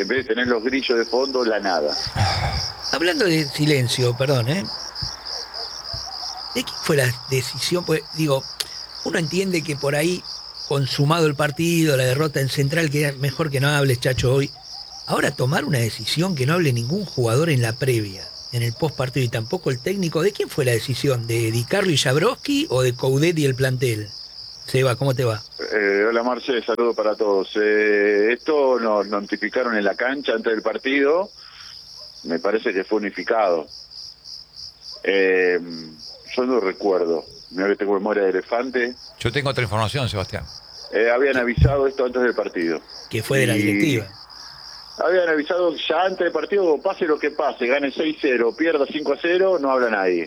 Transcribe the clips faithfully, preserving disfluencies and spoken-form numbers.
en vez de tener los grillos de fondo, la nada. Hablando de silencio, perdón, ¿eh? ¿De quién fue la decisión? Pues digo, uno entiende que por ahí, consumado el partido, la derrota en Central, que era mejor que no hables, Chacho, hoy. Ahora tomar una decisión que no hable ningún jugador en la previa, en el post partido y tampoco el técnico, ¿de quién fue la decisión? ¿De Di Carlo y Jabrowski o de Coudet y el plantel? Seba, ¿cómo te va? Eh, hola Marce, saludo para todos. Eh, esto nos notificaron en la cancha antes del partido, me parece que fue unificado. Eh, yo no recuerdo, mira que tengo memoria de elefante. Yo tengo otra información, Sebastián. Eh, habían avisado esto antes del partido. Que fue de la Y directiva. Habían avisado ya antes del partido, pase lo que pase, gane seis cero, pierda cinco a cero, no habla nadie.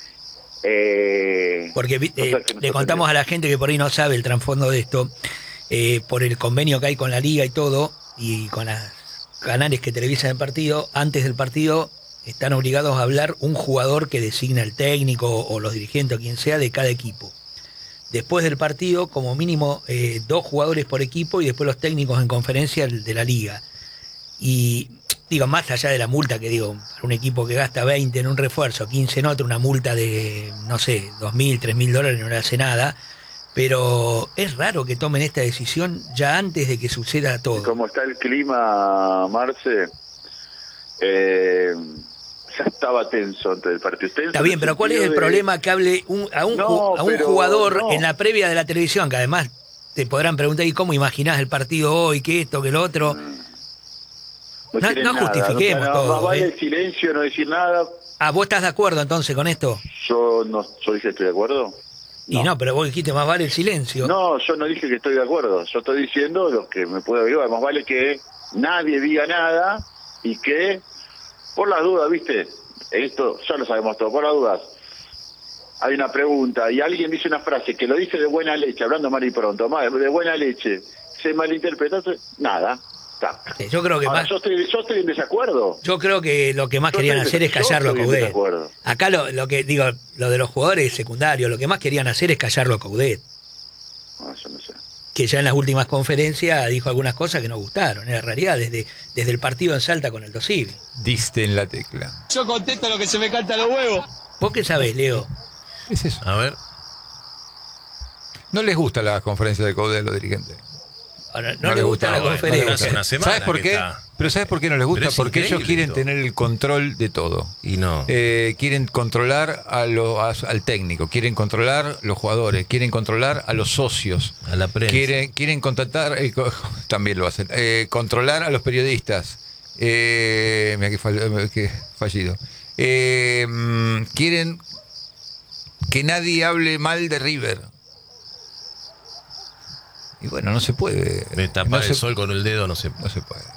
Eh, Porque eh, o sea, que le contamos a la gente que por ahí no sabe el trasfondo de esto, eh, por el convenio que hay con la liga y todo, y con los canales que televisan el partido, antes del partido están obligados a hablar un jugador que designa el técnico o los dirigentes o quien sea de cada equipo. Después del partido, como mínimo, eh, dos jugadores por equipo y después los técnicos en conferencia de la liga. Y digo, más allá de la multa que digo, para un equipo que gasta veinte en un refuerzo, quince en otro, una multa de, no sé, dos mil, tres mil dólares no le hace nada, pero es raro que tomen esta decisión ya antes de que suceda todo. Como está el clima, Marce, eh, ya estaba tenso antes del partido. Tenso Está bien, pero ¿cuál es el de... problema que hable un, a un, no, a un pero, jugador no. en la previa de la televisión, que además te podrán preguntar, ¿y cómo imaginás el partido hoy? ¿Qué esto, qué lo otro? Mm. No, no nada, justifiquemos no, todo. Más vale ¿eh? el silencio, no decir nada. Ah, ¿vos estás de acuerdo entonces con esto? Yo no, yo dije estoy de acuerdo. Y no. no, pero vos dijiste más vale el silencio. No, yo no dije que estoy de acuerdo. Yo estoy diciendo lo que me puede averiguar. Más vale que nadie diga nada y que, por las dudas, ¿viste? Esto ya lo sabemos todo, por las dudas. Hay una pregunta y alguien dice una frase que lo dice de buena leche, hablando mal y pronto, de buena leche. Se malinterpretó, nada. Sí, yo creo que Ahora, más, yo, estoy, yo estoy en desacuerdo. Yo creo que lo que más yo querían hacer es callarlo a Coudet. Acá lo, lo que digo, lo de los jugadores secundarios, lo que más querían hacer es callarlo a Coudet. No, yo no sé. Que ya en las últimas conferencias dijo algunas cosas que no gustaron. En realidad, desde, desde el partido en Salta con el Dosivi. Diste en la tecla. Yo contesto lo que se me canta los huevos. ¿Vos qué sabés, Leo? ¿Qué es eso? A ver. No les gusta la conferencia de Coudet a los dirigentes. Ahora, no, no les gusta, gusta la conferencia. Bueno, ¿Sabes por qué? Está... Pero ¿sabes por qué no les gusta? Porque ellos quieren esto. tener el control de todo. Y no. Eh, quieren controlar a lo, a, al técnico, quieren controlar los jugadores, quieren controlar a los socios. A la prensa. Quieren, quieren contratar, eh, también lo hacen, eh, controlar a los periodistas. Eh, mira que, fall, que fallido. Eh, quieren que nadie hable mal de River. Y bueno, no se puede. Me tapar no el se, sol con el dedo no se, no se puede.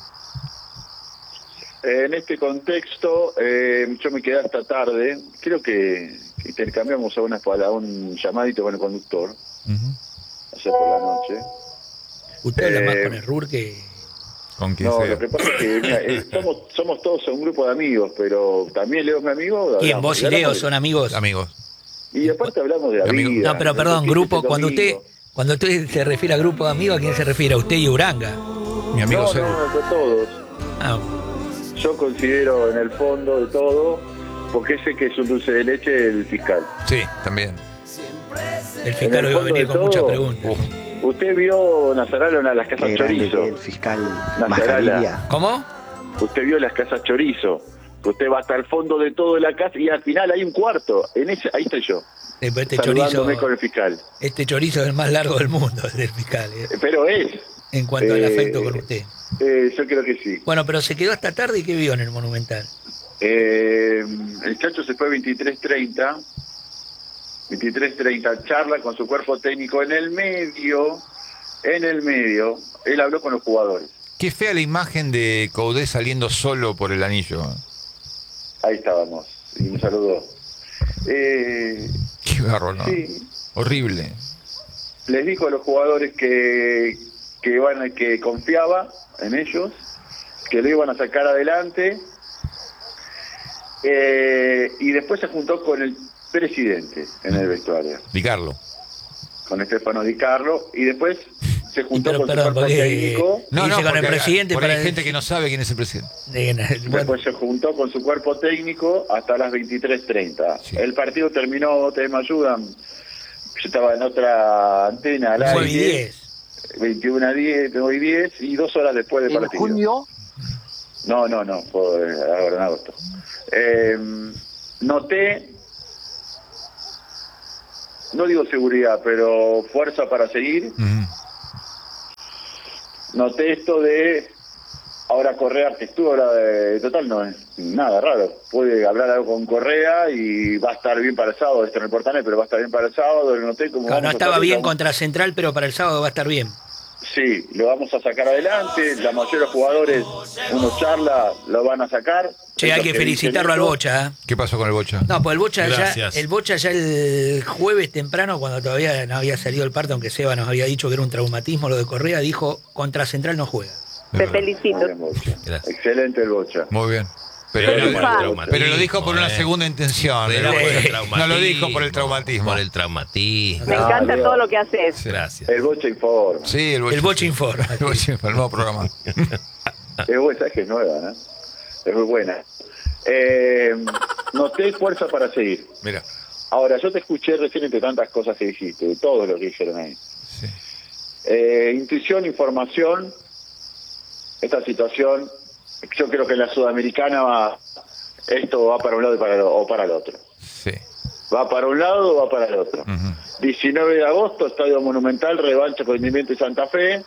En este contexto, eh, yo me quedé hasta tarde. Creo que intercambiamos a, una, a un llamadito con el conductor. Uh-huh. Ayer por la noche. Usted habla eh, más con el R U R que... Con quien no, sea. Lo que pasa es que mira, eh, somos, somos todos un grupo de amigos, pero también Leo es mi amigo. ¿Quién? ¿Vos y Leo son amigos? Amigos. Y aparte hablamos de la vida. No, pero perdón, grupo, cuando usted... Cuando usted se refiere a grupo de amigos, ¿a quién se refiere? ¿A usted y Uranga? Mi amigo no, Sergio. No, no, todos. Ah. Yo considero en el fondo de todo, porque sé que es un dulce de leche el fiscal. Sí, también. El fiscal hoy va a venir con todo, muchas preguntas. Uf. ¿Usted vio Nazarala en las casas chorizo? El fiscal Nazarala. ¿Cómo? Usted vio las casas chorizo. Usted va hasta el fondo de todo de la casa y al final hay un cuarto. En ese, ahí estoy yo. Este chorizo, con el fiscal. Este chorizo es el más largo del mundo, el del fiscal. ¿eh? Pero es. En cuanto eh, al afecto con usted. Eh, yo creo que sí. Bueno, pero se quedó hasta tarde y ¿qué vio en el Monumental? Eh, el Chacho se fue veintitrés treinta. veintitrés treinta, charla con su cuerpo técnico en el medio. En el medio. Él habló con los jugadores. Qué fea la imagen de Coudet saliendo solo por el anillo. Ahí estábamos. Y me saludó. Eh, Qué barro, ¿no? Sí. Horrible. Les dijo a los jugadores que que iban, que confiaba en ellos, que lo iban a sacar adelante, eh, y después se juntó con el presidente en el vestuario. Di Carlo. Con Stefano Di Carlo, y después se juntó pero, con perdón, su cuerpo porque- técnico. No, Dice no, con el porque presidente por ahí para- hay gente que no sabe quién es el presidente. De- bueno, Después se juntó con su cuerpo técnico hasta las veintitrés treinta. Sí. El partido terminó, ustedes me ayudan, yo estaba en otra antena al nueve y aire, diez. veintiuno a diez, nueve y diez, y dos horas después del ¿En partido. junio? No, no, no, fue ahora en agosto. Eh, noté, no digo seguridad, pero fuerza para seguir. Ujú. Noté esto de ahora Correa, que estuvo ahora de total, no es nada raro. Puede hablar algo con Correa y va a estar bien para el sábado, esto en el Portanet, pero va a estar bien para el sábado. Lo noté como No, no vamos a estaba salir, bien vamos- contra Central, pero para el sábado va a estar bien. Sí, lo vamos a sacar adelante. La mayoría de los jugadores, uno charla, lo van a sacar. Che, hay Esos que dicen felicitarlo al esto. Bocha, ¿eh? ¿Qué pasó con el Bocha? No, pues el Bocha ya, Gracias. el Bocha ya el jueves temprano, cuando todavía no había salido el parto, aunque Seba nos había dicho que era un traumatismo lo de Correa, dijo contra Central no juega. Te felicito. Muy bien, Bocha. Gracias. Excelente el Bocha. Muy bien. Pero, Pero lo- por el traumatismo, pero lo dijo por una eh. segunda intención. Pero ¿no? por el Eh, traumatismo. No lo dijo por el traumatismo. Por el traumatismo. Me No, encanta Leo. todo lo que haces. Gracias. El Bocha informa. Sí, el Bocha. El Bocha informa. El Bocha informa, el nuevo programa. Es buena, sabes que es nueva, ¿no? Es muy buena. Eh, noté fuerza para seguir. Mira. Ahora, yo te escuché recién entre tantas cosas que dijiste, de todo lo que dijeron ahí. Sí. Eh, intuición, información, esta situación, yo creo que en la Sudamericana va, esto va para un lado y para el, o para el otro. Sí. Va para un lado o va para el otro. Ujú. diecinueve de agosto, Estadio Monumental, revancha con Independiente Santa Fe.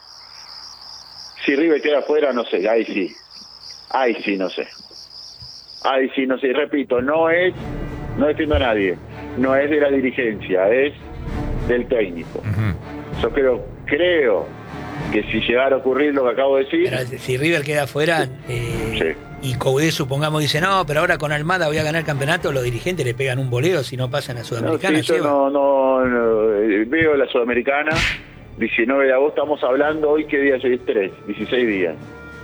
Si River queda afuera, no sé, ahí sí. Ahí sí, no sé. Ahí sí, no sé. Y repito, no es, no defiendo a nadie, no es de la dirigencia, es del técnico. Ujú. Yo creo, creo que si llegara a ocurrir lo que acabo de decir, Pero si River queda afuera eh, y Coudet, supongamos, dice no, pero ahora con Almada voy a ganar el campeonato, los dirigentes le pegan un boleo si no pasan a no, Sudamericana. sí, yo Seba. no, no, no, eh, veo la Sudamericana, diecinueve de agosto, estamos hablando hoy, ¿qué día es? tres, dieciséis días.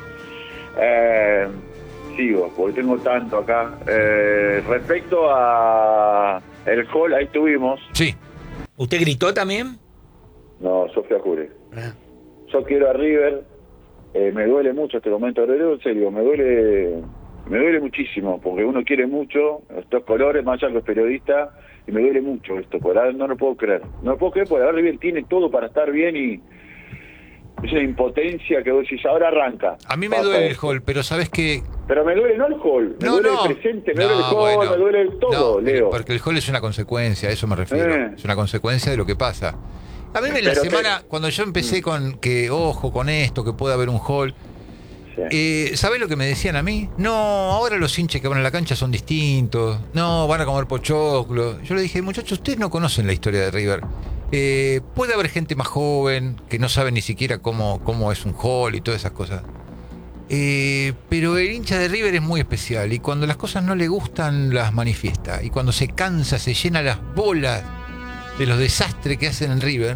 Eh, sigo, porque tengo tanto acá. Eh, respecto a el hall, ahí estuvimos. Sí. ¿Usted gritó también? No, Sofía Jure. Ah. Yo quiero a River, eh, me duele mucho este momento, lo digo en serio, me duele, me duele muchísimo, porque uno quiere mucho estos colores, más allá de los periodistas, y me duele mucho esto, por ahora no lo puedo creer. No lo puedo creer, porque ahora River tiene todo para estar bien y es una impotencia que vos decís, ahora arranca. A mí me Pasa duele el esto. hall, pero ¿sabes qué? Pero me duele no el hall, me No, duele no. el presente, me No, duele el hall, bueno. me duele el todo, No, Leo. porque el hall es una consecuencia, a eso me refiero. Eh. Es una consecuencia de lo que pasa. A mí me la Pero semana, te- cuando yo empecé con que, ojo, con esto, que puede haber un hall, Sí. eh, ¿sabés lo que me decían a mí? No, ahora los hinchas que van a la cancha son distintos, no, van a comer pochoclo. Yo le dije, muchachos, ustedes no conocen la historia de River. Eh, puede haber gente más joven que no sabe ni siquiera cómo, cómo es un hall y todas esas cosas. Eh, pero el hincha de River es muy especial y cuando las cosas no le gustan las manifiesta y cuando se cansa se llena las bolas de los desastres que hacen en River.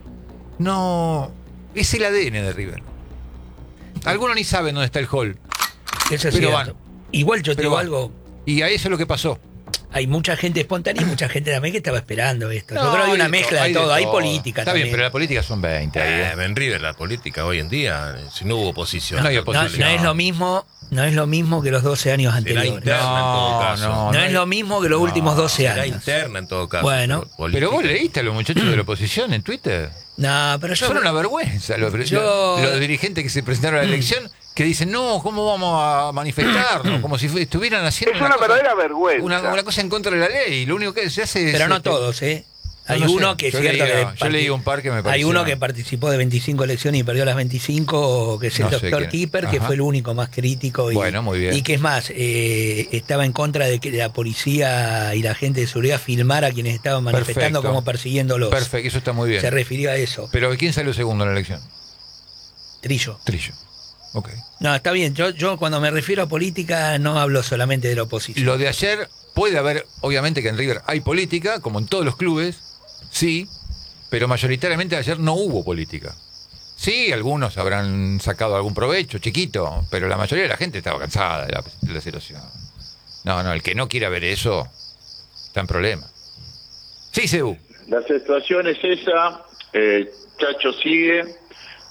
No, es el A D N de River. Algunos ni saben dónde está el hall Eso es Pero cierto. van. Igual yo te Pero digo van. algo, y a eso es lo que pasó. hay mucha gente espontánea y mucha gente también que estaba esperando esto. Yo No, creo que hay una de mezcla to- de todo, hay todo. política Está también. bien, pero la política son veinte ahí, Eh, ¿eh? en River la política hoy en día, eh, si no hubo oposición. No hay no, oposición. no es lo mismo, no es lo mismo que los doce años Será anteriores. interna en todo caso. no, No, hay- es lo mismo que los últimos doce Será años. interna en todo caso. Bueno. pero política- Pero vos leíste a los muchachos de la oposición en Twitter. No, pero yo Son una vergüenza los, Yo- los dirigentes que se presentaron a la elección que dicen, no, ¿cómo vamos a manifestarnos? Como si fu- estuvieran haciendo Es una cosa- verdadera vergüenza. Una, una cosa en contra de la ley. Lo único que se hace es... pero no este, todos, ¿eh? Hay no sé, uno que es yo cierto leí- que yo parti- leí un par que me Hay pareció- uno que participó de veinticinco elecciones y perdió las veinticinco, que es el No sé doctor quién. Kipper, que Ajá. fue el único más crítico. Y, Bueno, muy bien. Y que es más, eh, estaba en contra de que la policía y la gente de seguridad filmara a quienes estaban manifestando Perfecto. como persiguiéndolos. Perfecto, eso está muy bien. Se refirió a eso. Pero ¿quién salió segundo en la elección? Trillo. Trillo. Ok. No, está bien. Yo, yo cuando me refiero a política no hablo solamente de la oposición. Lo de ayer, puede haber, obviamente que en River hay política, como en todos los clubes, sí, pero mayoritariamente ayer no hubo política. Sí, algunos habrán sacado algún provecho, chiquito, pero la mayoría de la gente estaba cansada de la, de la situación. No, no, el que no quiera ver eso está en problema. Sí, Sebu. La situación es esa, eh, Chacho sigue,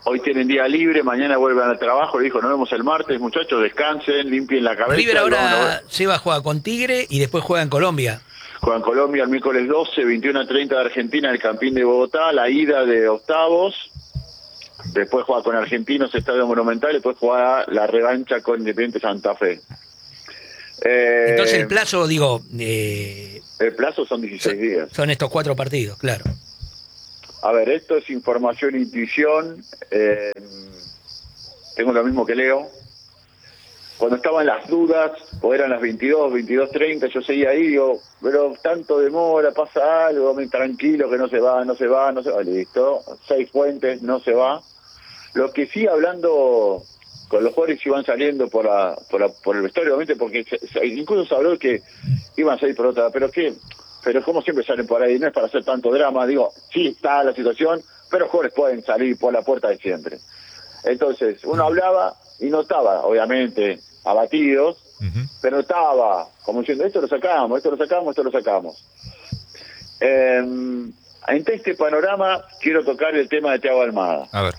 hoy tienen día libre, mañana vuelven al trabajo, le dijo, nos vemos el martes, muchachos, descansen, limpien la cabeza. River ahora vamos, se va a jugar con Tigre y después juega en Colombia. Juegan Colombia el miércoles doce, veintiuno a treinta de Argentina, el Campín de Bogotá, la ida de octavos. Después juega con Argentinos, Estadio Monumental, después juega la revancha con Independiente Santa Fe. Eh, Entonces el plazo, digo... Eh, el plazo son dieciséis son, días. Son estos cuatro partidos, claro. A ver, esto es información e intuición. Eh, tengo lo mismo que Leo. Cuando estaban las dudas, o eran las veintidós, veintidós treinta, yo seguía ahí, digo, pero tanto demora, pasa algo, me, tranquilo que no se va, no se va, no se va, listo. Seis fuentes, no se va. Lo que sí, hablando con los jugadores, iban saliendo por la, por, la, por el vestuario, obviamente, porque se, se, incluso se habló que iban a salir por otra, pero qué, pero como siempre salen por ahí, no es para hacer tanto drama, digo, sí está la situación, pero los jugadores pueden salir por la puerta de siempre. Entonces, uno hablaba y notaba, obviamente, abatidos, uh-huh. pero estaba como diciendo, esto lo sacamos, esto lo sacamos, esto lo sacamos. Eh, ante este panorama, quiero tocar el tema de Thiago Almada. A ver.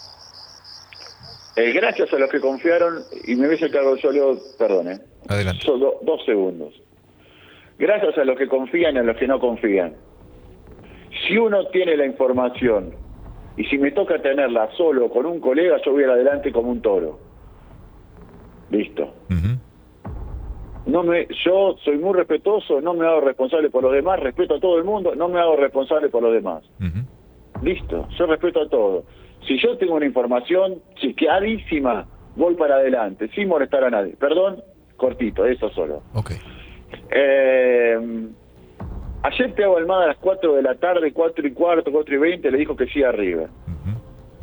Eh, gracias a los que confiaron, y me ves el cargo yo, Leo, perdón, eh. Adelante. Solo dos segundos. Gracias a los que confían y a los que no confían. Si uno tiene la información, y si me toca tenerla solo con un colega, yo voy adelante como un toro. Listo. Uh-huh. No me, yo soy muy respetuoso, no me hago responsable por los demás, respeto a todo el mundo, no me hago responsable por los demás. Uh-huh. Listo, yo respeto a todo. Si yo tengo una información chiqueadísima, voy para adelante, sin molestar a nadie. Perdón, cortito, eso solo. Okay. Eh, ayer Thiago Almada a las cuatro de la tarde, cuatro y cuarto, cuatro y veinte, le dijo que sí a River. Uh-huh.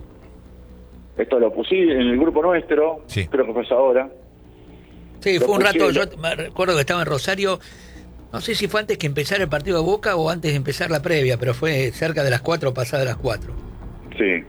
Esto lo puse en el grupo nuestro, sí. Creo que fue ahora. Sí, lo fue un rato, yo me recuerdo que estaba en Rosario, no sé si fue antes que empezara el partido de Boca o antes de empezar la previa, pero fue cerca de las cuatro, pasadas las cuatro. Sí.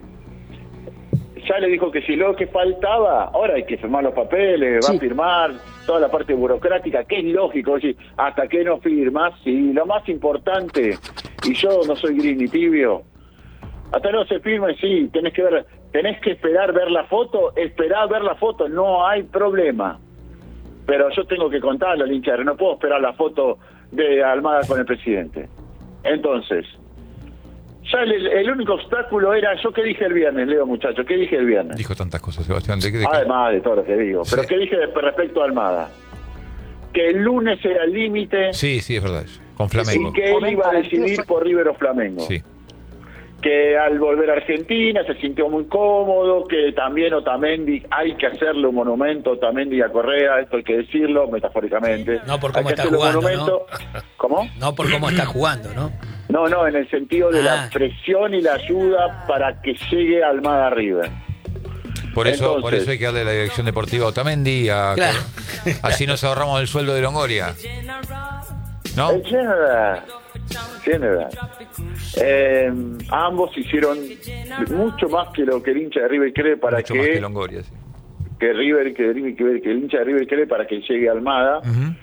Ya le dijo que si lo que faltaba, ahora hay que firmar los papeles, sí. Va a firmar toda la parte burocrática, que es lógico, decir, hasta que no firmas, y lo más importante, y yo no soy gris ni tibio, hasta no se firme, sí, tenés que ver, tenés que esperar ver la foto, esperar ver la foto, no hay problema. Pero yo tengo que contarlo al hincha, no puedo esperar la foto de Almada con el presidente. Entonces, ya el, el único obstáculo era, yo qué dije el viernes, Leo, muchachos, ¿qué dije el viernes? Dijo tantas cosas, Sebastián. ¿De qué, de qué? Además de todo lo que digo. Sí. Pero ¿qué dije respecto a Almada? Que el lunes era el límite. Sí, sí, es verdad. Con Flamengo. Y que él iba a decidir por River o Flamengo. Sí. Que al volver a Argentina se sintió muy cómodo, que también Otamendi, hay que hacerle un monumento a Otamendi y a Correa, esto hay que decirlo metafóricamente. No por cómo hay que está jugando, ¿no? ¿Cómo? No por cómo está jugando, ¿no? No, no, en el sentido de ah. la presión y la ayuda para que llegue Almada a River. Por eso, Entonces, por eso hay que darle la dirección deportiva a Otamendi, a, claro. así nos ahorramos el sueldo de Longoria. ¿No? El General. General. Eh, ambos hicieron mucho más que lo que el hincha de River cree para mucho que, más que Longoria, sí. que River que, que, que el hincha de River cree para que llegue Almada. Uh-huh.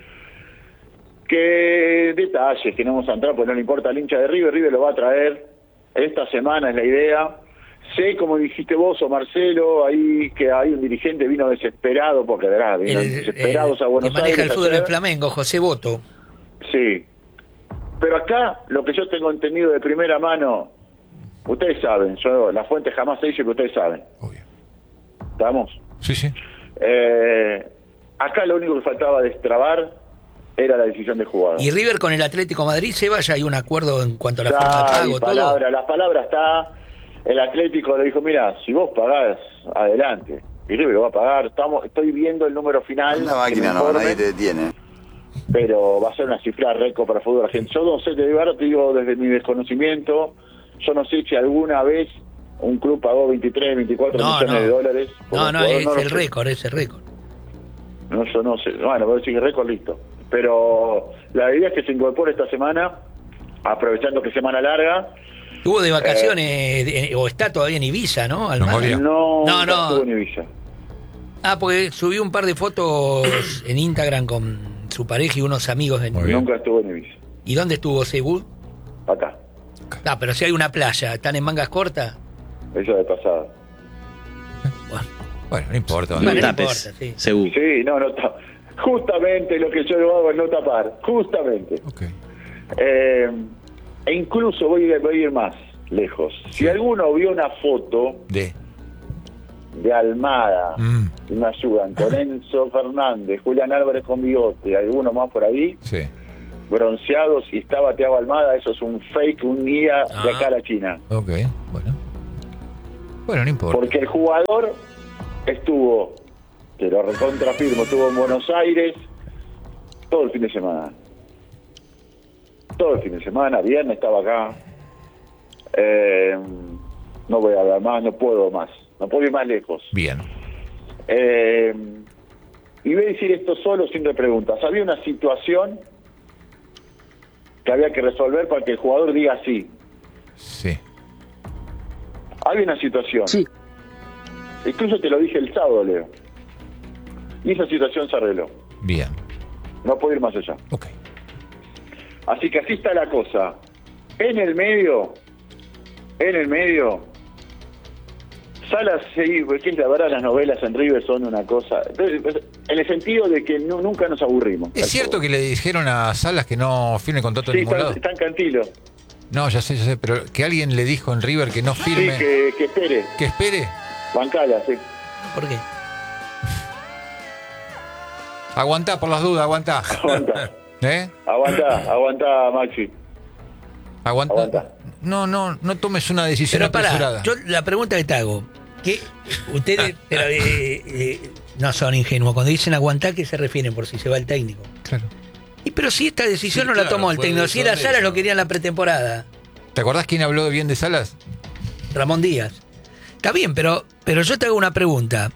Que detalles que no vamos a entrar, pues no le importa al hincha de River, River lo va a traer esta semana, es la idea. Sé, como dijiste vos o Marcelo, ahí que hay un dirigente vino desesperado, porque verá, vino el, desesperados el, a Buenos que maneja Aires. el fútbol en Flamengo, José Boto. Sí. Pero acá, lo que yo tengo entendido de primera mano, ustedes saben, yo la fuente jamás se dice que ustedes saben. Obvio. ¿Estamos? Sí, sí. Eh, acá lo único que faltaba destrabar era la decisión de jugador. Y River con el Atlético Madrid, se vaya, hay un acuerdo en cuanto a la ya, forma de pago, palabra, todo. La palabra está, el Atlético le dijo, mira, si vos pagás, adelante. Y River lo va a pagar, estamos, estoy viendo el número final. Una máquina no, nadie te detiene. Pero va a ser una cifra récord para el fútbol argentino. Yo no sé, te digo, te digo desde mi desconocimiento, yo no sé si alguna vez un club pagó veintitrés, veinticuatro no, millones no. de dólares. No, no, es no el récord, es el récord. No, yo no sé. Bueno, voy a decir que récord, listo. Pero la idea es que se incorpore esta semana, aprovechando que es semana larga. Estuvo de vacaciones, eh, de, o está todavía en Ibiza, ¿no? No, no, no, no. estuvo en Ibiza. Ah, porque subió un par de fotos en Instagram con su pareja y unos amigos. En... Nunca estuvo en Ibiza. ¿Y dónde estuvo Seibú? Acá. Ah, pero si hay una playa, ¿están en mangas cortas? Eso de pasada. Bueno, no importa. No Bueno, no tapes, importa, sí. seguro. Sí, no, no ta- justamente lo que yo hago es no tapar, justamente. Ok. Eh, e incluso voy a, voy a ir más lejos. Si alguno vio una foto De. de Almada, Mm. y me ayudan, con Enzo Fernández, Julián Álvarez con bigote, alguno más por ahí, Sí. bronceados, y estaba Thiago Almada, eso es un fake, un guía de Ah. acá a la China. Ok, bueno. Bueno, no importa. Porque el jugador estuvo, te lo recontrafirmo, estuvo en Buenos Aires todo el fin de semana. Todo el fin de semana, viernes estaba acá. Eh, no voy a hablar más, no puedo más, no puedo ir más lejos. Bien. Eh, y voy a decir esto solo sin preguntas. Había una situación que había que resolver para que el jugador diga sí. Sí. Había una situación. Sí. Incluso te lo dije el sábado, Leo. Y esa situación se arregló. Bien. No puedo ir más allá. Ok. Así que así está la cosa. En el medio, en el medio, Salas, sí, porque la verdad las novelas en River son una cosa, en el sentido de que no, nunca nos aburrimos. ¿Es cierto que le dijeron a Salas que no firme contrato en Sí, ningún están, lado? están cantilos. No, ya sé, ya sé, pero que alguien le dijo en River que no Sí, firme, que, que espere. que espere. Bancala, sí. ¿Por qué? Aguantá por las dudas, aguantá. Aguanta, ¿Eh? aguanta, aguanta, Maxi. Aguanta. Aguanta. No, no, no tomes una decisión Pero pará, apresurada. yo la pregunta que te hago, que ustedes pero, eh, eh, no son ingenuos, cuando dicen aguantar, ¿qué se refieren? Por si se va el técnico. Claro. Y pero si esta decisión Sí, no la claro, tomó el fue técnico, de si era eso. Salas lo quería en la pretemporada, ¿Te acordás quién habló bien de Salas? Ramón Díaz. Está bien, pero, pero yo te hago una pregunta.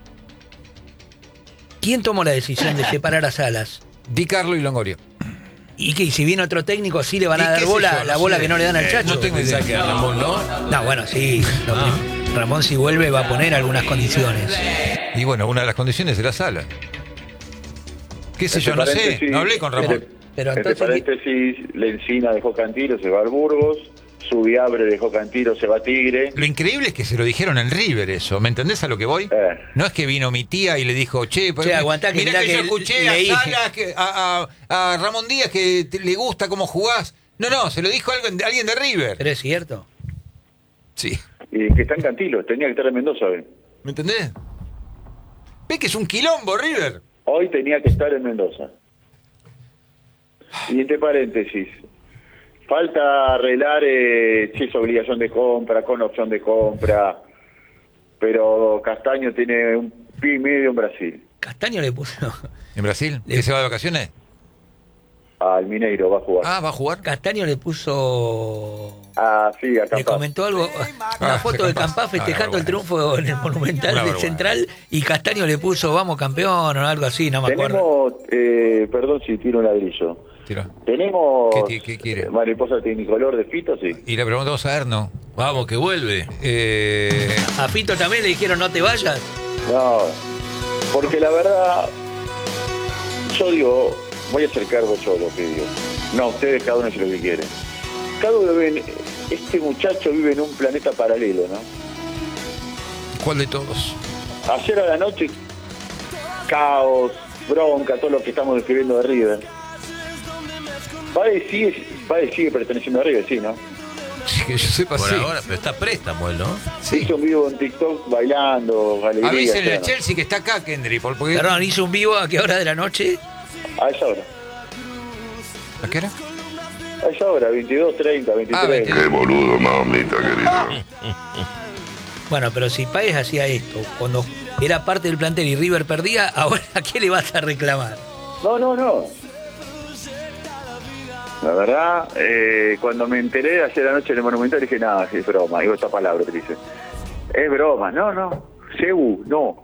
¿Quién tomó la decisión de separar a Salas? Di Carlo y Longoria. ¿Y qué? Si viene otro técnico, sí le van ¿Y a qué dar sé bola, yo? la No bola sé. que no le dan al Eh, Chacho. no tengo idea. Pensá que a Ramón no. No, bueno, sí. lo Ah. prim- Ramón, si vuelve, va a poner algunas condiciones. Y bueno, una de las condiciones era Salas. ¿Qué sé yo? No sé. paréntesis- No hablé con Ramón. Entre, Pero entre entonces- paréntesis, Lencina dejó Cantilo, se va al Burgos. Subiabre dejó Cantilo, se va a Tigre. Lo increíble es que se lo dijeron en River eso. ¿Me entendés a lo que voy? Eh. No es que vino mi tía y le dijo, che, Che, aguantá, que mirá mirá que, que yo escuché leí". a Salas, que, a, a- a Ramón Díaz que te- le gusta cómo jugás. No, no, se lo dijo alguien, alguien de River. Pero es cierto. Sí. Y que está en Cantilo, tenía que estar en Mendoza hoy. ¿Me entendés? ¿Ves que es un quilombo River? Hoy tenía que estar en Mendoza. Y entre paréntesis, falta arreglar eh, si es obligación de compra, con opción de compra, pero Castaño tiene un pie y medio en Brasil. Castaño le puso. ¿En Brasil? Le- ¿Que se va de vacaciones? Al Mineiro va a jugar. Ah, ¿va a jugar? Castaño le puso. Ah, sí, acá Le comentó algo, una Ah, foto de de Campá. Campá festejando Ah, el triunfo en el Monumental Una de vergüenza. Central y Castaño le puso vamos campeón o algo así, no me acuerdo. Tenemos, eh, perdón si tiro un ladrillo. Tira. Tenemos ¿Qué ti- qué quiere? eh, mariposa tecnicolor de Fito, sí. Y le preguntamos a Erno. Vamos, que vuelve. Eh, A Fito también le dijeron no te vayas. No, porque la verdad, yo digo, voy a hacer cargo yo de lo que digo. No, ustedes cada uno hace lo que quiere. Cada uno vive en- este muchacho vive en un planeta paralelo, ¿no? ¿Cuál de todos? Ayer a la noche, caos, bronca, todo lo que estamos describiendo de River. Páez sigue, Páez sigue perteneciendo a River, sí, ¿no? Que yo sepa, Por sí. ahora, pero está préstamo él, ¿no? Sí. Hizo un vivo en TikTok bailando, alegría. Avísenle a etcétera. Chelsea que está acá, Kendry. por- Porque... Perdón, hizo un vivo a qué hora de la noche. A esa hora. ¿A qué hora? A esa hora, veintidós, treinta, veintitrés. Ah, veintidós. Qué boludo, mamita querida. Bueno, pero si Páez hacía esto cuando era parte del plantel y River perdía, ahora ¿a qué le vas a reclamar? No, no, no. La verdad, eh, cuando me enteré ayer anoche en el Monumental dije, nada, es broma. Digo esta palabra, te dice. Es broma. No, no. Sebu, no.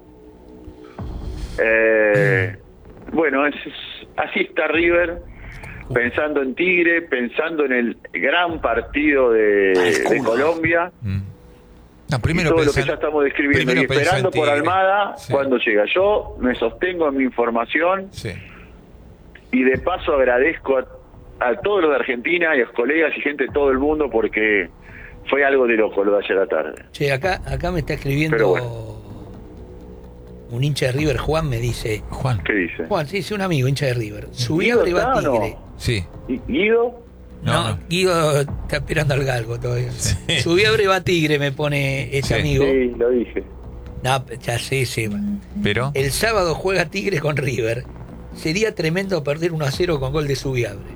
Eh, bueno, es, es- así está River, pensando en Tigre, pensando en el gran partido de, de Colombia. Mm. No, Y primero todo lo pensá- que ya estamos describiendo y primero pensá esperando en por Tigre. Almada Sí. cuando llega. Yo me sostengo en mi información Sí. y de paso agradezco a, a todos los de Argentina y a los colegas y gente de todo el mundo porque fue algo de loco lo de ayer a la tarde. Che, acá, acá me está escribiendo Pero bueno. un hincha de River, Juan, me dice, Juan. ¿Qué dice? Juan, sí, es un amigo, hincha de River, Guido Subiabre va Tano. Tigre. Sí. ¿Y Guido? No, No, no. Guido está esperando al galgo todavía. Subiabre va Tigre, me pone ese Sí. amigo. Sí, lo dije. No, ya sé, Seba. Pero. El sábado juega Tigre con River. Sería tremendo perder uno a cero con gol de Subiabre.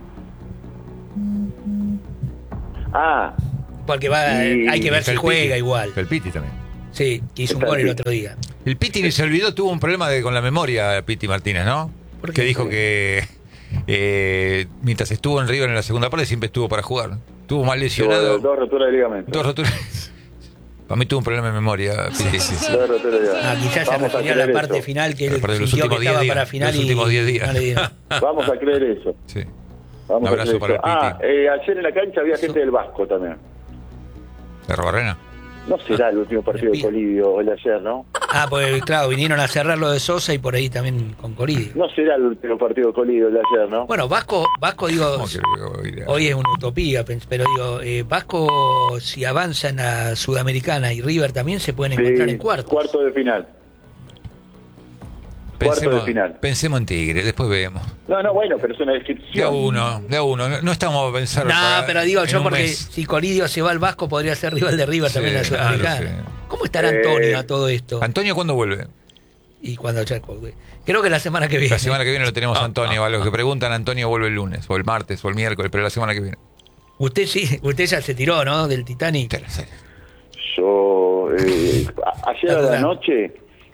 Ah, Porque va, Y hay que ver Está si el juega Piti. igual. Está el Piti también. Sí, que hizo un Está el gol el Piti. otro día. El Piti ni se olvidó, tuvo un problema de, con la memoria, Piti Martínez, ¿no? ¿Por qué? Que dijo que eh, mientras estuvo en River en la segunda parte siempre estuvo para jugar. Estuvo mal tuvo lesionado. dos roturas de ligamento. Dos roturas. Para mí tuvo un problema de memoria, Piti. Dos roturas de ligamento. Ah, quizás se Vamos a refería a la creer parte eso. final que él La parte de los sintió que últimos diez estaba días, para final los y últimos diez días. no le dieron. Vamos a creer eso. Sí. Vamos Un a abrazo creer para eso. el Piti. Ah, eh, ayer en la cancha había gente del Vasco también. ¿De Robarrena? No será el último partido de Colidio el de ayer, ¿no? Ah, pues claro, vinieron a cerrar lo de Sosa y por ahí también con Coridio. No será el último partido de Colidio el de ayer, ¿no? Bueno, Vasco, Vasco digo, ¿Cómo que luego irá? hoy es una utopía, pens- pero digo, eh, Vasco si avanza en la Sudamericana y River también se pueden encontrar Sí, en cuartos. Cuarto de final. Cuarto de Pensemos, final. pensemos en Tigre, después vemos. No, no, bueno, pero es una De a descripción. uno, de a uno. No, no estamos a pensar. No, para- pero digo en yo un porque mes. si Coridio se va al Vasco podría ser rival de River Sí, también en la claro, Sudamericana. sí. ¿Cómo estará Eh, Antonio a todo esto? ¿Antonio cuándo vuelve? Y cuando ya creo que la semana que viene. La semana que viene lo tenemos a Antonio. A los que preguntan, Antonio vuelve el lunes, o el martes, o el miércoles, pero la semana que viene. Usted sí, usted ya se tiró, ¿no? Del Titanic. Te la sé. Yo, eh, a- ayer a la Perdón. noche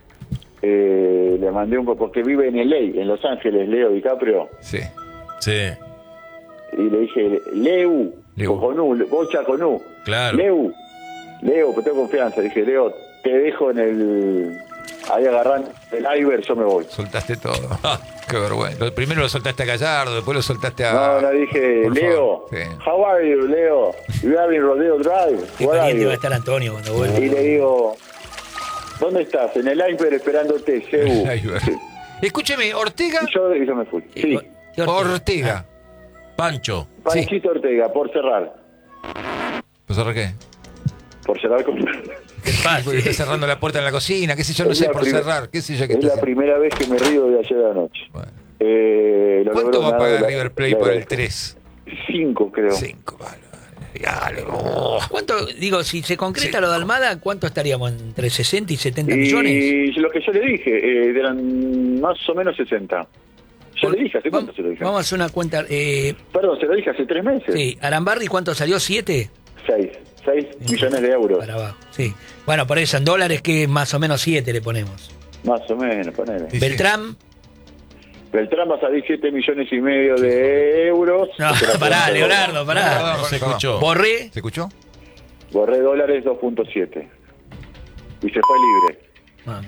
eh, le mandé un poco, porque vive en L A, en Los Ángeles, Leo DiCaprio, Sí. Sí, y le dije, Leu, Leu. con U, bocha con U. claro. Leu, Leo, pues tengo confianza. Dije, Leo, te dejo en el... Ahí agarran el Iber, yo me voy. Soltaste todo. Qué vergüenza. Lo- Primero lo soltaste a Gallardo, después lo soltaste a. No, no, dije, Por Leo, favor. Sí. how are you, Leo? You are in Rodeo Drive. Qué Where are caliente you? va a estar Antonio cuando vuelva. Y le digo, ¿dónde estás? En el Iber esperándote, Cebu. Ahí va. Escúcheme, Ortega. Y yo, y yo me fui. Sí, ¿Qué Ortega? Ortega. Pancho. Panchito Ortega, por cerrar. ¿Pues ahora qué? Por cerrar con... Qué fácil. Porque está cerrando la puerta en la cocina, qué sé yo, no Es sé, la por primer- cerrar, qué sé yo qué Es está la haciendo. primera vez que me río de ayer a la noche. Bueno. Eh, lo ¿Cuánto logró va a nada, pagar la- River Plate la por el agradezco. tres? Cinco, creo. Cinco, vale. Dale, oh. ¿Cuánto, digo, si se concreta Sí. lo de Almada, ¿cuánto estaríamos? ¿Entre sesenta y setenta millones? Y lo que yo le dije, eh, eran más o menos sesenta. Yo le dije, ¿hace cuánto Vamos, se lo dije? vamos a hacer una cuenta. Eh, Perdón, se lo dije hace tres meses. sí, Arambarri, ¿cuánto salió? ¿Siete? Seis. Seis millones de euros. Para abajo, sí. Bueno, por eso, en dólares, que más o menos siete le ponemos. Más o menos, ponele. Sí, sí. Beltrán, Beltrán va a salir siete millones y medio de euros. no, Que la pará, cuenta- Leonardo, pará. Perdón, No se perdón. escuchó. Borré, ¿Se escuchó? Borré dólares dos punto siete. Y se fue libre. mami.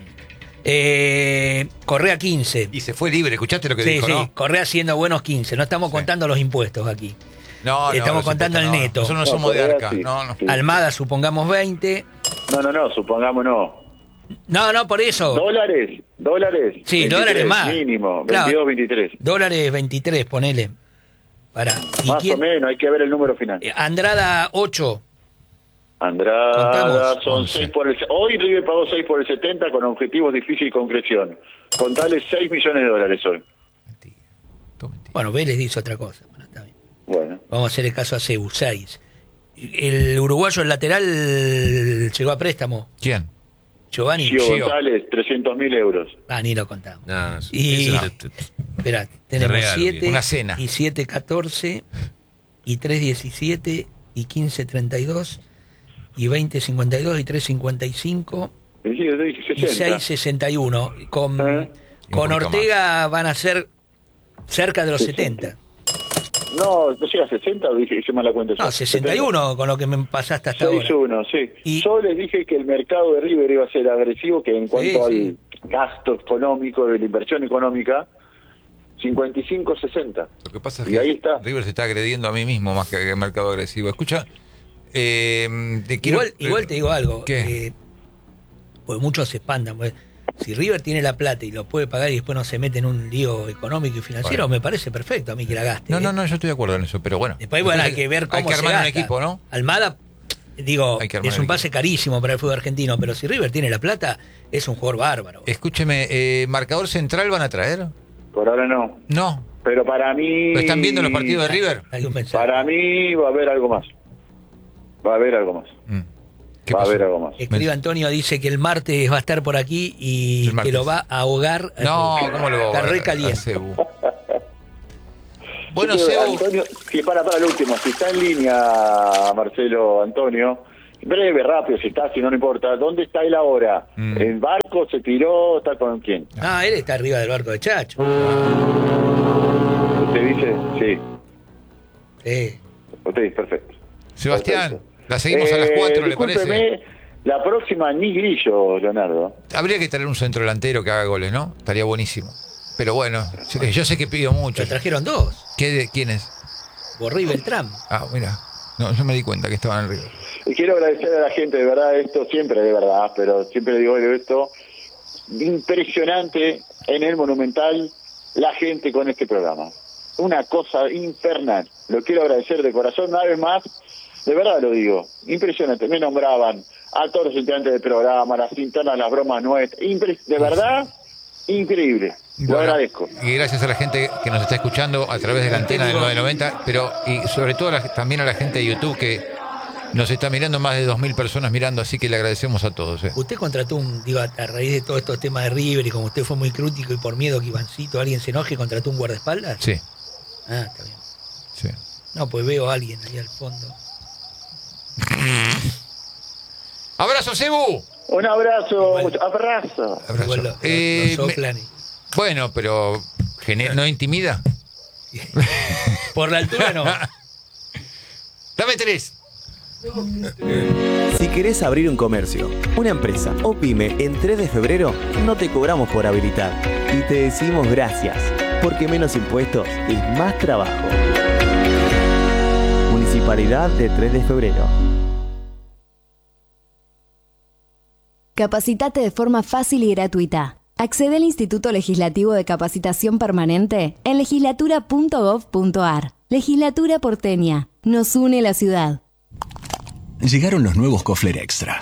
Eh, Correa quince. Y se fue libre, ¿escuchaste lo que Sí, dijo, sí, no? Correa haciendo buenos quince. No estamos contando los impuestos aquí. No, no, Estamos los contando impuestos el no. neto. Nosotros no No, somos de Correa arca. sí. No, no. Sí. Almada, supongamos veinte. No, no, no, supongamos no. No, no, por eso. Dólares, dólares. Sí, veintitrés, dólares más. Mínimo, Claro. veintidós, veintitrés. Dólares veintitrés, ponele. Para. ¿Y Más quién? o menos, hay que ver el número final. Eh, Andrada, ocho. Andrada Contamos. son once. seis por el... Hoy River pagó seis por el setenta con objetivos difícil y concreción. Contale seis millones de dólares hoy. Mentira. Todo mentira. Bueno, Vélez dice otra cosa. Bueno, está bien. Bueno, Vamos a hacer el caso a Cebu, seis. El uruguayo, el lateral, llegó a préstamo. ¿Quién? Giovanni. Gio Gio. González, trescientos mil euros. Ah, ni lo contamos. No, Y- eso te- te- Espera, tenemos regalo, siete. una cena. Y siete, catorce. Y tres, diecisiete. Y quince, treinta y dos. Y veinte, cincuenta y dos. Y tres, cincuenta y cinco. Y sí, yo te dije Y sesenta. seis, sesenta y uno. Con, Eh. con Y un poquito Ortega van a ser cerca de los sesenta. setenta. No, no llega a sesenta, dije, hice mala cuenta. No, sesenta y uno con lo que me pasaste hasta ahora. seis uno, sí. Y- Yo les dije que el mercado de River iba a ser agresivo, que en cuanto sí. al gasto económico, de la inversión económica, cincuenta y cinco sesenta. Lo que pasa es Y que ahí está. River se está agrediendo a mí mismo más que el mercado agresivo. Escucha, eh, te quiero- Igual, igual te digo algo. ¿Qué? eh, pues muchos se espantan. Pues, si River tiene la plata y lo puede pagar y después no se mete en un lío económico y financiero, Bueno. me parece perfecto a mí que la gaste. No, ¿eh? no, no, yo estoy de acuerdo en eso, pero bueno. Después, bueno, hay Entonces, que ver cómo Hay que se armar un gasta. equipo, ¿no? Almada, digo, Hay que armar es un un pase equipo. carísimo para el fútbol argentino, pero si River tiene la plata, es un jugador bárbaro. Escúcheme, eh, ¿marcador central van a traer? Por ahora no. No. Pero para mí... ¿Lo están viendo los partidos de River? Hay un mensaje. Para mí va a haber algo más. Va a haber algo más. Mm. ¿Qué Va a pasó? haber algo más. Escribe Antonio, dice que el martes va a estar por aquí y El martes. que lo va a ahogar. No, ¿cómo lo va a Está ahogar re a caliente. Cebu? Bueno, Yo creo, Cebu, Antonio, si para, para el último, si está en línea, Marcelo, Antonio, breve, rápido, si está, si no, no importa. ¿Dónde está él ahora? Mm. ¿En barco? ¿Se tiró? ¿Está con quién? Ah, él está arriba del barco de Chacho. ¿Usted dice? Sí. Sí. Usted dice, perfecto. Sebastián, Perfecto. la seguimos a las Eh, cuatro, ¿le parece? discúlpeme, la próxima ni Grillo, Leonardo. Habría que traer un centro delantero que haga goles, ¿no? Estaría buenísimo. Pero bueno, yo sé que pido mucho. Lo trajeron dos. ¿Qué de, ¿Quién es? Borré y Beltrán. Ah, mira. No, yo me di cuenta que estaban en River. Y quiero agradecer a la gente, de verdad, esto siempre de verdad, pero siempre digo esto, impresionante en el Monumental la gente con este programa. Una cosa infernal. Lo quiero agradecer de corazón una vez más, de verdad lo digo, impresionante. Me nombraban a todos los integrantes del programa, las internas, las bromas nuestras, Impre- de verdad, increíble. Lo Bueno, agradezco. Y gracias a la gente que nos está escuchando a través de la antena del nueve noventa, pero y sobre todo a la- también a la gente de YouTube que nos está mirando, más de dos mil personas mirando, así que le agradecemos a todos. ¿eh? Usted contrató un, digo, a, a raíz de todos estos temas de River y como usted fue muy crítico y por miedo que Ivancito, alguien se enoje, contrató un guardaespaldas. Sí, Ah, está bien. sí. No, pues veo a alguien ahí al fondo. ¡Abrazo, Cebu! Un abrazo, Igual. abrazo. Abrazo. Igual lo- lo- Eh, lo me- soplan y- Bueno, pero gener- ¿no intimida? Por la altura no. Dame tres. Si querés abrir un comercio, una empresa o pyme en tres de febrero, no te cobramos por habilitar. Y te decimos gracias, porque menos impuestos es más trabajo. Municipalidad de tres de febrero. Capacitate de forma fácil y gratuita. Accede al Instituto Legislativo de Capacitación Permanente en legislatura punto gov punto ar. Legislatura porteña. Nos une la ciudad. Llegaron los nuevos Kofler Extra.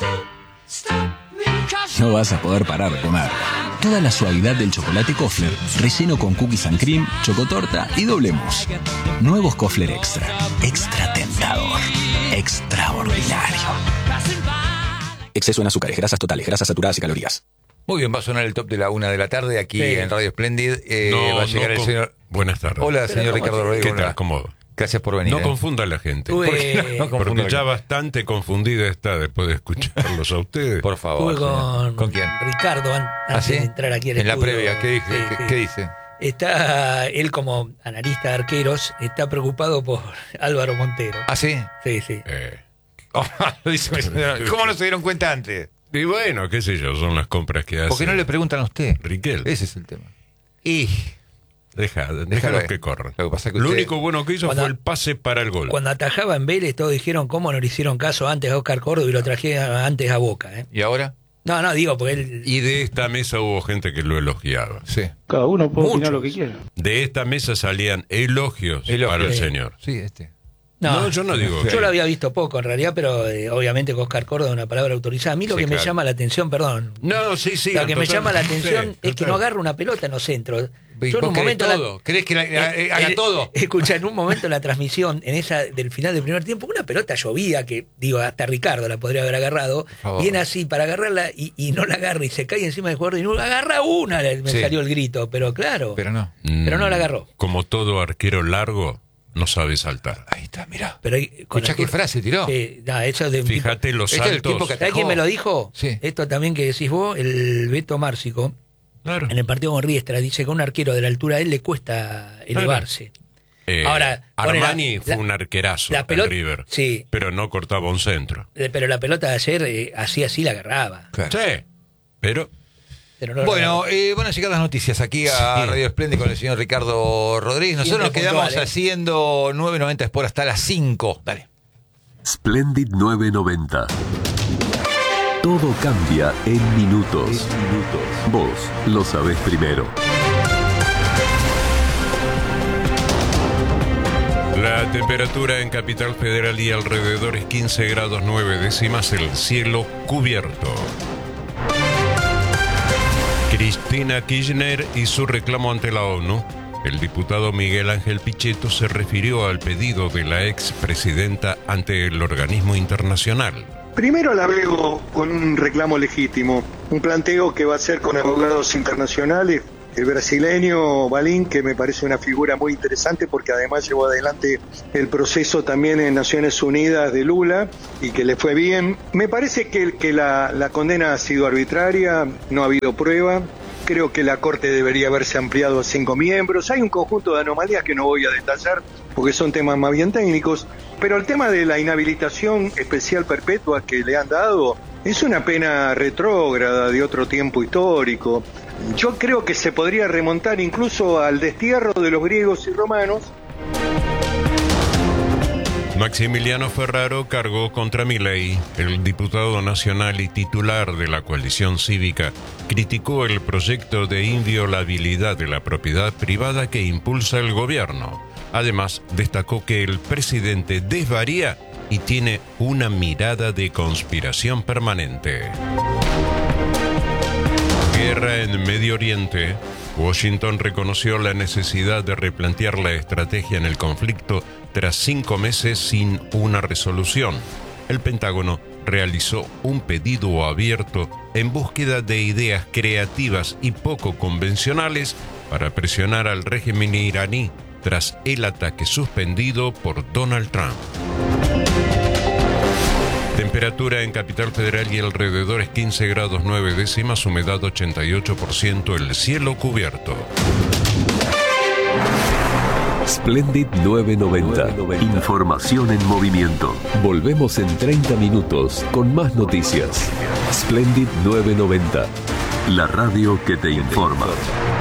No vas a poder parar de comer. Toda la suavidad del chocolate Kofler, relleno con cookies and cream, chocotorta y doble mousse. Nuevos Kofler Extra. Extra tentador. Extraordinario. Exceso en azúcares, grasas totales, grasas saturadas y calorías. Muy bien, va a sonar el top de la una de la tarde aquí Sí. en Radio Splendid. Eh, No, va a llegar no el con- señor. Buenas tardes. Hola, señor ¿cómo Ricardo te- Rodríguez. ¿Qué ¿cómo le tal? va? ¿Cómo va? Gracias por venir. No eh. confunda a la gente. Tuve- ¿Por qué no? No confunda Porque la ya gente. bastante confundida está después de escucharlos a ustedes. Por favor. Estuve con, señor. ¿Con quién? Ricardo an- ¿Ah, antes sí? de entrar aquí al En la estudio. previa, ¿qué, dice? Sí, ¿Qué, sí. qué dice? Está él como analista de arqueros, está preocupado por Álvaro Montero. ¿Ah, sí? Sí, sí. Eh, Lo dice mi señora. ¿Cómo no se dieron cuenta antes? y bueno, qué sé yo, son las compras que hace. ¿Por qué no le preguntan a usted? Riquel. Ese es el tema. Y Deja, Déjalo déjalos ahí. que corran. Lo que pasa es que Lo usted- único bueno que hizo Cuando- fue el pase para el gol. Cuando atajaba en Vélez, todos dijeron cómo no le hicieron caso antes a Oscar Córdoba y lo traje antes a Boca. ¿eh? ¿Y ahora? No, no, digo, porque él... Y de esta mesa hubo gente que lo elogiaba. Sí. Cada uno puede Muchos. opinar lo que quiera. De esta mesa salían elogios, Elogios. para el Sí. señor. Sí, este. No, yo no digo. Yo que- lo había visto poco en realidad, pero eh, obviamente con Oscar Córdoba es una palabra autorizada. A mí lo Sí, que me claro. llama la atención, perdón, No, sí, sí. lo que me total- llama la atención sí, es que total. no agarra una pelota en los centros. ¿Y Yo en vos un querés momento la- todo? ¿Querés que la- la- Eh, haga eh, todo? Escucha, en un momento en la transmisión, en esa del final del primer tiempo, una pelota llovía que, digo, hasta Ricardo la podría haber agarrado, favor. viene así para agarrarla y, y no la agarra y se cae encima del jugador y no agarra una, le- me Sí. salió el grito, pero claro, Pero no. pero no la agarró. Mm, Como todo arquero largo, no sabe saltar. Ahí está, mirá. Pero ahí- con Escuchá el- qué frase tiró. Sí, no, eso es de un tipo- Fíjate los Este es el saltos. tipo que- ¿Sabés quién me lo dijo? Sí. Esto también que decís vos, el Beto Márcico, Claro. en el partido con Riestra, dice que a un arquero de la altura de él le cuesta elevarse. Eh, Ahora, pone la- Armani fue la- un arquerazo la en pelota- River. sí. Pero no cortaba un centro. Eh, Pero la pelota de ayer, eh, así así la agarraba. Claro. Sí. Pero Pero no la Bueno, agarraba. eh, van a llegar las noticias aquí a Sí. Radio Splendid con el señor Ricardo Rodríguez. Nosotros Siempre nos quedamos puntual, ¿eh? haciendo nueve noventa Sport hasta las cinco. Dale. Splendid nueve noventa. Todo cambia en minutos. Vos lo sabés primero. la temperatura en Capital Federal y alrededor es quince grados nueve décimas, el cielo cubierto. Cristina Kirchner y su reclamo ante la ONU. El diputado Miguel Ángel Pichetto se refirió al pedido de la expresidenta ante el organismo internacional. Primero la veo con un reclamo legítimo, un planteo que va a hacer con abogados internacionales. El brasileño Balín, que me parece una figura muy interesante porque además llevó adelante el proceso también en Naciones Unidas de Lula y que le fue bien. Me parece que, que la, la condena ha sido arbitraria, no ha habido prueba. Creo que la Corte debería haberse ampliado a cinco miembros. Hay un conjunto de anomalías que no voy a detallar porque son temas más bien técnicos. Pero el tema de la inhabilitación especial perpetua que le han dado es una pena retrógrada de otro tiempo histórico. Yo creo que se podría remontar incluso al destierro de los griegos y romanos. Maximiliano Ferraro cargó contra Milei. El diputado nacional y titular de la coalición cívica criticó el proyecto de inviolabilidad de la propiedad privada que impulsa el gobierno. Además, destacó que el presidente desvaría y tiene una mirada de conspiración permanente. Guerra en Medio Oriente. Washington reconoció la necesidad de replantear la estrategia en el conflicto tras cinco meses sin una resolución. El Pentágono realizó un pedido abierto en búsqueda de ideas creativas y poco convencionales para presionar al régimen iraní tras el ataque suspendido por Donald Trump. Temperatura en Capital Federal y alrededores quince grados nueve décimas, humedad ochenta y ocho por ciento, el cielo cubierto. Splendid novecientos noventa. Información en movimiento. Volvemos en treinta minutos con más noticias. Splendid novecientos noventa. La radio que te informa.